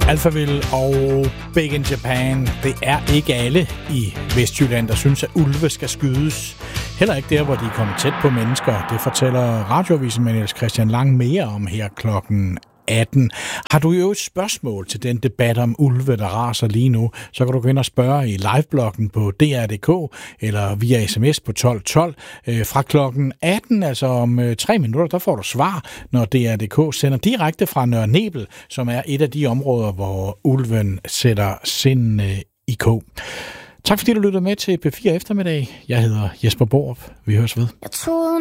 Alphaville og Big in Japan. Det er ikke alle i Vestjylland, der synes, at ulve skal skydes. Heller ikke der, hvor de er kommet tæt på mennesker. Det fortæller radioavisen med Niels Christian Lang mere om her klokken 18. Har du jo et spørgsmål til den debat om ulve, der raser lige nu, så kan du gå ind og spørge i livebloggen på dr.dk eller via sms på 1212 fra klokken 18, altså om 3 minutter, der får du svar, når dr.dk sender direkte fra Nørre Nebel, som er et af de områder, hvor ulven sætter sind i kog. Tak fordi du lyttede med til P4 Eftermiddag. Jeg hedder Jesper Borup. Vi høres ved. Jeg troede